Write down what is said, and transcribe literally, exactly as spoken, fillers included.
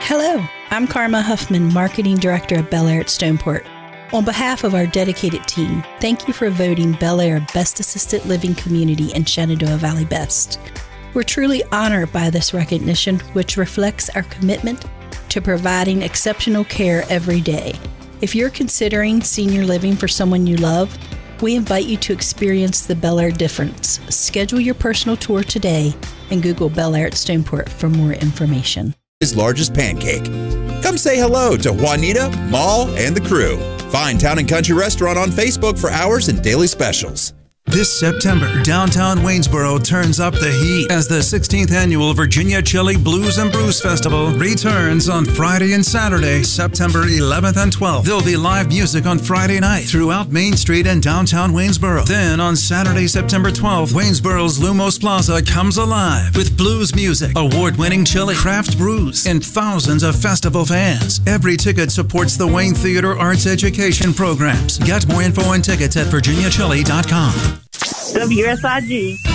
Hello, I'm Karma Huffman, Marketing Director of Bel Air at Stoneport. On behalf of our dedicated team, thank you for voting Bel Air Best Assisted Living Community in Shenandoah Valley Best. We're truly honored by this recognition, which reflects our commitment to providing exceptional care every day. If you're considering senior living for someone you love, we invite you to experience the Bel Air difference. Schedule your personal tour today and Google Bel Air at Stoneport for more information. His largest pancake. Come say hello to Juanita, Maul, and the crew. Find Town and Country Restaurant on Facebook for hours and daily specials. This September, downtown Waynesboro turns up the heat as the sixteenth Annual Virginia Chili Blues and Brews Festival returns on Friday and Saturday, September eleventh and twelfth. There'll be live music on Friday night throughout Main Street and downtown Waynesboro. Then on Saturday, September twelfth, Waynesboro's Lumos Plaza comes alive with blues music, award-winning chili, craft brews, and thousands of festival fans. Every ticket supports the Wayne Theater Arts Education programs. Get more info and tickets at virginia chili dot com. W S I G.